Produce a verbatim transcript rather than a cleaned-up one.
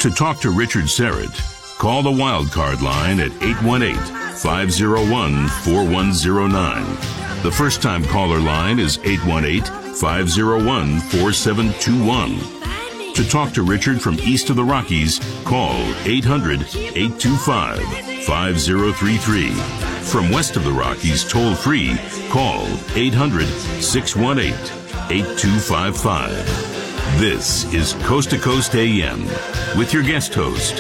To talk to Richard Serrett, call the Wildcard line at eight one eight, five oh one, four one oh nine. The first-time caller line is eight one eight, five oh one, four seven two one. To talk to Richard from east of the Rockies, call eight hundred, eight two five, five oh three three. From west of the Rockies, toll-free, call eight hundred, six one eight, eight two five five. This is Coast to Coast A M with your guest host,